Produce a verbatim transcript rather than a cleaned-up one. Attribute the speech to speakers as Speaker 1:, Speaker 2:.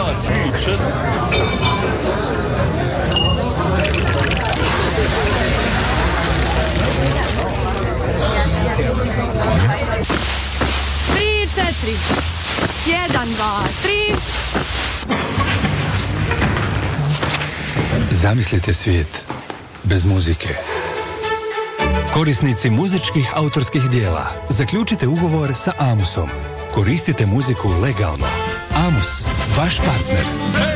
Speaker 1: tri, četiri.
Speaker 2: Tri, četiri. Jedan, dva, tri.
Speaker 3: Zamislite svijet bez muzike. Korisnici muzičkih autorskih dijela, zaključite ugovor sa Amusom. Koristite muziku legalno. Amus, vaš partner.